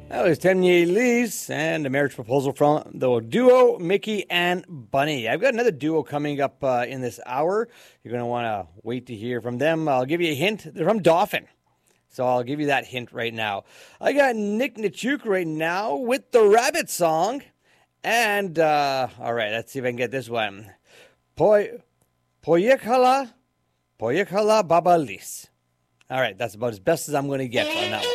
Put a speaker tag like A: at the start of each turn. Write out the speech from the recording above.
A: That was Temye Elise and a marriage proposal from the duo Mickey and Bunny. I've got another duo coming up in this hour. You're going to want to wait to hear from them. I'll give you a hint. They're from Dauphin. So I'll give you that hint right now. I got Nick Nichuk right now with the Rabbit song. And, all right, let's see if I can get this one. Poyekala Babalis. All right, that's about as best as I'm going to get on that one.